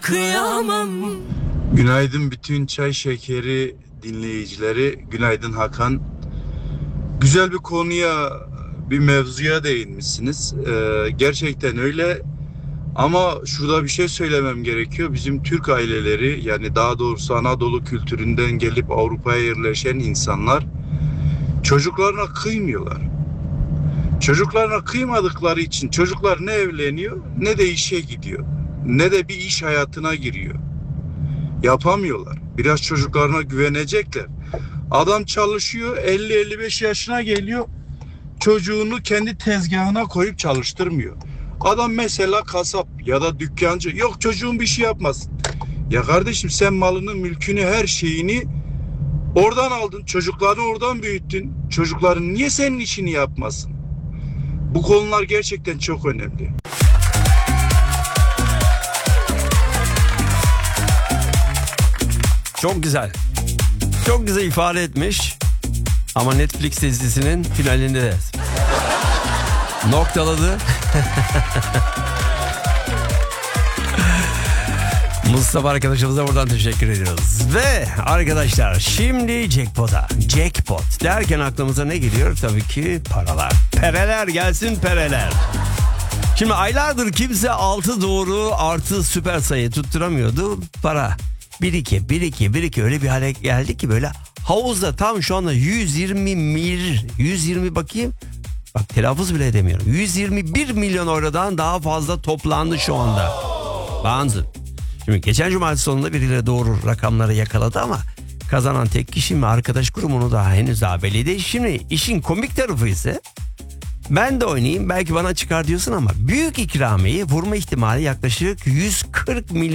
Kıyamam. Günaydın bütün çay şekeri dinleyicileri. Günaydın Hakan. Güzel bir konuya, bir mevzuya değinmişsiniz. Gerçekten öyle. Ama şurada bir şey söylemem gerekiyor. Bizim Türk aileleri, yani daha doğrusu Anadolu kültüründen gelip Avrupa'ya yerleşen insanlar çocuklarına kıymıyorlar. Çocuklarına kıymadıkları için çocuklar ne evleniyor ne de işe gidiyor. Ne de bir iş hayatına giriyor. Yapamıyorlar. Biraz çocuklarına güvenecekler. Adam çalışıyor, 50-55 yaşına geliyor. Çocuğunu kendi tezgahına koyup çalıştırmıyor. Adam mesela kasap ya da dükkancı. Yok, çocuğun bir şey yapmasın. Ya kardeşim, sen malını, mülkünü, her şeyini oradan aldın. Çocuklarını oradan büyüttün. Çocukların niye senin işini yapmasın? Bu konular gerçekten çok önemli. Çok güzel. Çok güzel ifade etmiş. Ama Netflix dizisinin finalinde de noktaladı. Mustafa arkadaşımıza buradan teşekkür ediyoruz. Ve arkadaşlar şimdi jackpot'a. Jackpot derken aklımıza ne geliyor? Tabii ki paralar. Pereler gelsin, pereler. Şimdi aylardır kimse 6 doğru artı süper sayı tutturamıyordu. Para 1-2 öyle bir hale geldi ki böyle havuzda tam şu anda 120 bakayım. Bak telaffuz bile edemiyorum. 121 milyon eurodan daha fazla toplandı şu anda. Bandı. Şimdi geçen cumartesi sonunda birileri doğru rakamları yakaladı ama kazanan tek kişi mi, arkadaş grubunu daha henüz daha belli değil. Şimdi işin komik tarafı ise ben de oynayayım belki bana çıkar diyorsun ama büyük ikramiyeyi vurma ihtimali yaklaşık 140 milyon